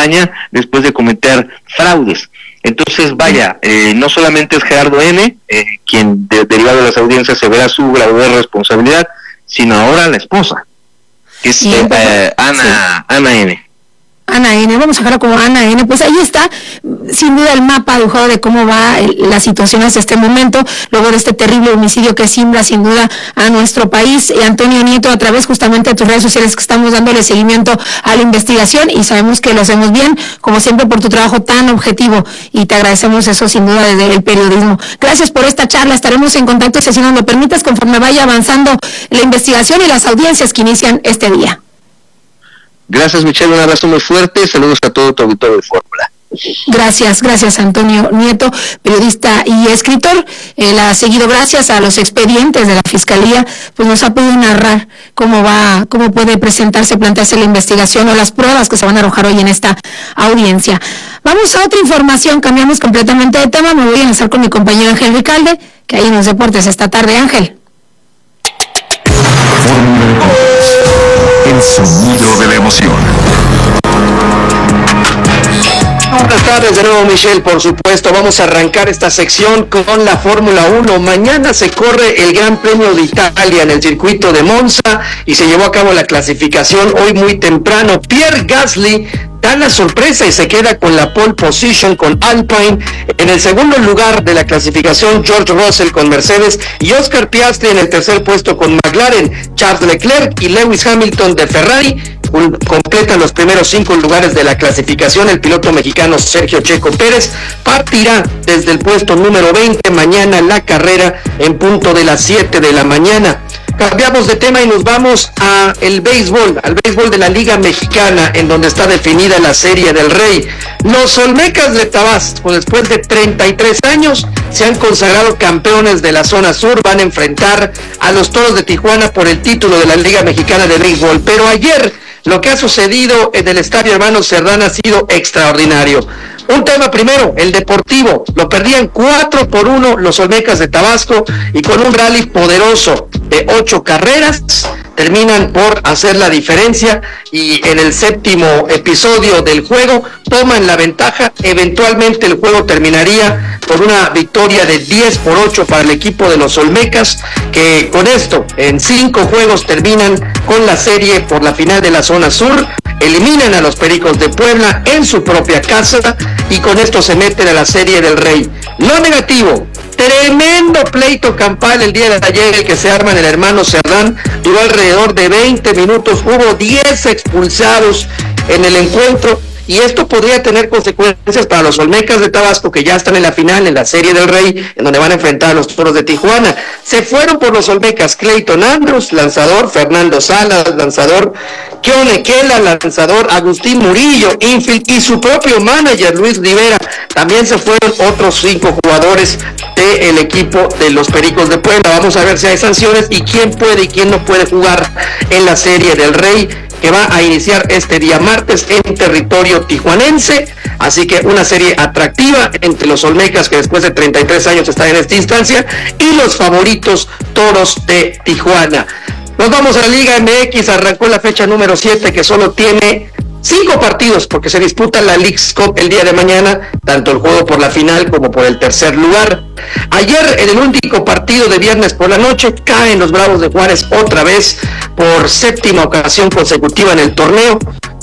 campaña después de cometer fraudes. Entonces, vaya, no solamente es Gerardo N., quien derivado de las audiencias se verá su grado de responsabilidad, sino ahora la esposa, que es Ana N. Ana N., vamos a dejarla como Ana N., pues ahí está, sin duda el mapa dibujado de cómo va la situación hasta este momento, luego de este terrible homicidio que simbra sin duda a nuestro país. Antonio Nieto, a través justamente de tus redes sociales que estamos dándole seguimiento a la investigación y sabemos que lo hacemos bien, como siempre por tu trabajo tan objetivo, y te agradecemos eso sin duda desde el periodismo. Gracias por esta charla, estaremos en contacto si nos lo permites conforme vaya avanzando la investigación y las audiencias que inician este día. Gracias, Michelle, un abrazo muy fuerte, saludos a todo tu auditorio de Fórmula. Gracias Antonio Nieto, periodista y escritor. Él ha seguido, gracias a los expedientes de la Fiscalía, pues nos ha podido narrar cómo puede plantearse la investigación o las pruebas que se van a arrojar hoy en esta audiencia. Vamos a otra información, cambiamos completamente de tema, me voy a enlazar con mi compañero Ángel Ricalde, que hay en los deportes esta tarde. Ángel. El sonido de la emoción. Buenas tardes de nuevo, Michelle, por supuesto. Vamos a arrancar esta sección con la Fórmula 1. Mañana se corre el Gran Premio de Italia en el circuito de Monza y se llevó a cabo la clasificación hoy muy temprano. Pierre Gasly da la sorpresa y se queda con la pole position con Alpine. En el segundo lugar de la clasificación, George Russell con Mercedes y Oscar Piastri en el tercer puesto con McLaren. Charles Leclerc y Lewis Hamilton de Ferrari completan los primeros 5 lugares de la clasificación. El piloto mexicano Sergio Checo Pérez partirá desde el puesto número 20 mañana la carrera en punto de las 7 de la mañana. Cambiamos de tema y nos vamos al béisbol de la Liga Mexicana, en donde está definida la Serie del Rey. Los Olmecas de Tabasco, después de 33 años, se han consagrado campeones de la zona sur. Van a enfrentar a los Toros de Tijuana por el título de la Liga Mexicana de Béisbol. Pero ayer, lo que ha sucedido en el Estadio Hermanos Cerdán ha sido extraordinario. Un tema primero, el deportivo. Lo perdían 4-1 los Olmecas de Tabasco y con un rally poderoso de 8 carreras terminan por hacer la diferencia y en el séptimo episodio del juego toman la ventaja. Eventualmente el juego terminaría por una victoria de 10-8 para el equipo de los Olmecas, que con esto en 5 juegos terminan con la serie por la final de la zona sur. Eliminan a los Pericos de Puebla en su propia casa y con esto se meten a la Serie del Rey. Lo negativo, tremendo pleito campal el día de ayer, el que se arma en el Hermano Cerdán. Duró alrededor de 20 minutos, hubo 10 expulsados en el encuentro y esto podría tener consecuencias para los Olmecas de Tabasco, que ya están en la final, en la Serie del Rey, en donde van a enfrentar a los Toros de Tijuana. Se fueron por los Olmecas Clayton Andrews, lanzador, Fernando Salas, lanzador, Keone Kela, lanzador, Agustín Murillo, infield, y su propio manager, Luis Rivera. También se fueron otros 5 jugadores del equipo de los Pericos de Puebla. Vamos a ver si hay sanciones y quién puede y quién no puede jugar en la Serie del Rey, que va a iniciar este día martes en territorio tijuanense. Así que una serie atractiva entre los Olmecas, que después de 33 años están en esta instancia, y los favoritos Toros de Tijuana. Nos vamos a la Liga MX, arrancó la fecha número 7, que solo tiene 5 partidos, porque se disputa la Leagues Cup el día de mañana, tanto el juego por la final como por el tercer lugar. Ayer, en el único partido de viernes por la noche, caen los Bravos de Juárez otra vez por 7ª ocasión consecutiva en el torneo.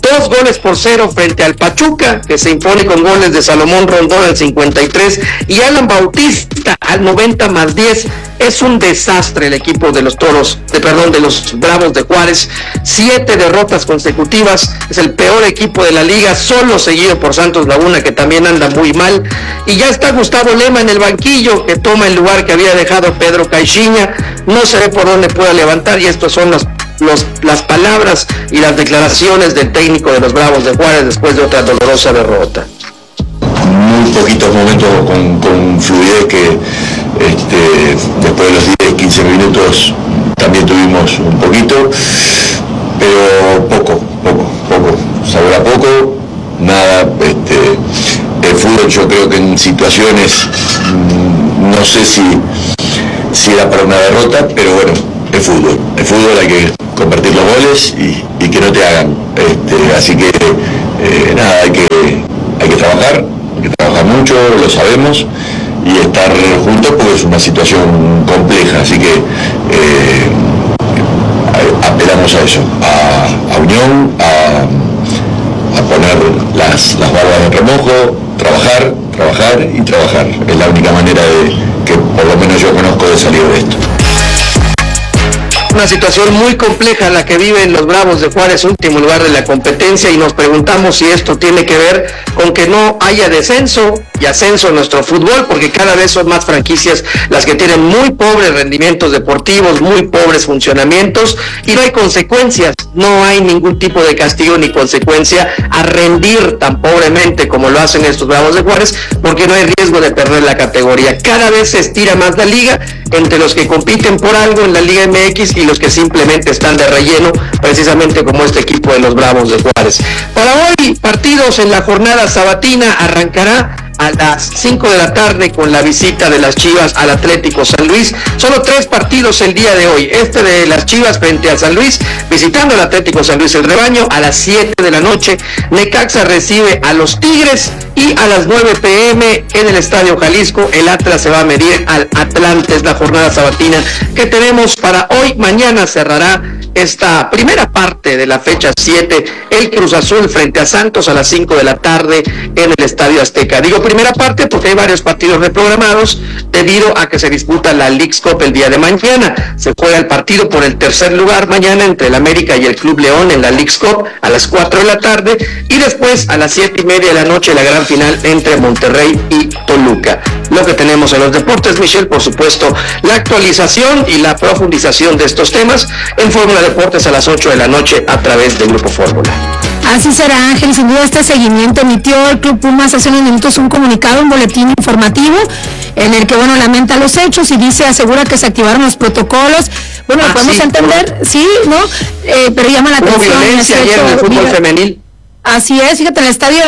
2-0 frente al Pachuca, que se impone con goles de Salomón Rondón al 53 y Alan Bautista al 90+10. Es un desastre el equipo de los de los Bravos de Juárez. 7 derrotas consecutivas, es el peor equipo de la liga, solo seguido por Santos Laguna, que también anda muy mal. Y ya está Gustavo Lema en el banquillo, que toma el lugar que había dejado Pedro Caixinha. No se ve por dónde pueda levantar, y estos son las palabras y las declaraciones del técnico de los Bravos de Juárez después de otra dolorosa derrota. Muy poquitos momentos con fluidez, que después de los 10-15 minutos también tuvimos un poquito, pero poco, sabor a poco, nada. El fútbol, yo creo que en situaciones, no sé si era para una derrota, pero bueno, el fútbol hay que convertir los goles y que no te hagan, así que nada, hay que trabajar, hay que trabajar mucho, lo sabemos, y estar juntos porque es una situación compleja, así que apelamos a eso, a unión, a poner las barbas en remojo, trabajar y trabajar. Es la única manera que por lo menos yo conozco de salir de esto. Una situación muy compleja la que viven los Bravos de Juárez, último lugar de la competencia, y nos preguntamos si esto tiene que ver con que no haya descenso y ascenso en nuestro fútbol, porque cada vez son más franquicias las que tienen muy pobres rendimientos deportivos, muy pobres funcionamientos, y no hay consecuencias, no hay ningún tipo de castigo ni consecuencia a rendir tan pobremente como lo hacen estos Bravos de Juárez, porque no hay riesgo de perder la categoría. Cada vez se estira más la liga entre los que compiten por algo en la Liga MX y los que simplemente están de relleno, precisamente como este equipo de los Bravos de Juárez. Para hoy, partidos en la jornada sabatina. Arrancará a las 5 de la tarde con la visita de las Chivas al Atlético San Luis. Solo 3 partidos el día de hoy. Este de las Chivas frente a San Luis, visitando al Atlético San Luis el Rebaño. A las 7 de la noche, Necaxa recibe a los Tigres, y a las 9 p.m. en el Estadio Jalisco, el Atlas se va a medir al Atlante. Es la jornada sabatina que tenemos para hoy. Mañana cerrará esta primera parte de la fecha 7, el Cruz Azul frente a Santos a las 5 de la tarde en el Estadio Azteca. Digo primera parte porque hay varios partidos reprogramados debido a que se disputa la Leagues Cup el día de mañana. Se juega el partido por el tercer lugar mañana entre el América y el Club León en la Leagues Cup a las 4 de la tarde, y después a las 7:30 de la noche la gran final entre Monterrey y Toluca. Lo que tenemos en los deportes, Michelle, por supuesto, la actualización y la profundización de estos temas en Fórmula Deportes a las 8 de la noche a través del Grupo Fórmula. Así será, Ángel, sin duda este seguimiento. Emitió el Club Pumas hace unos minutos un comunicado, un boletín informativo, en el que, bueno, lamenta los hechos y asegura que se activaron los protocolos. Bueno, lo podemos entender, sí, ¿no? Pero llama la atención. Violencia ayer en el fútbol femenil. Así es, fíjate, en el estadio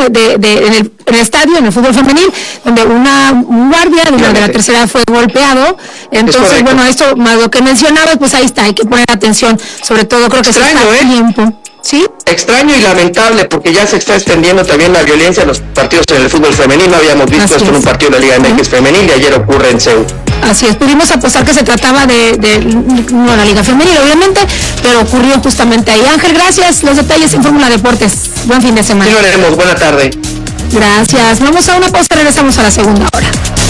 en el fútbol femenil, donde un guardia de la tercera fue golpeado. Entonces, bueno, eso más lo que mencionabas, pues ahí está, hay que poner atención, sobre todo creo que extraño, se está tiempo. ¿Sí? Extraño y lamentable, porque ya se está extendiendo también la violencia en los partidos en el fútbol femenil. No habíamos visto esto en un partido de la Liga MX femenil, y ayer ocurre en Seúl. Así es, pudimos apostar que se trataba de la Liga Femenil, obviamente, pero ocurrió justamente ahí. Ángel, gracias. Los detalles en Fórmula Deportes. Buen fin de semana. Sí, lo haremos. Buena tarde. Gracias. Vamos a una pausa, regresamos a la segunda hora.